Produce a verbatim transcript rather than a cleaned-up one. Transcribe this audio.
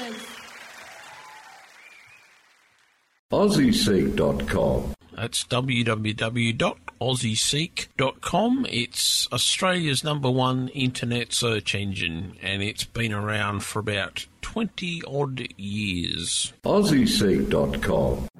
Yes. Aussie Seek dot com. That's w w w dot aussie seek dot com. It's Australia's number one internet search engine, and it's been around for about twenty odd years. Aussie Seek dot com.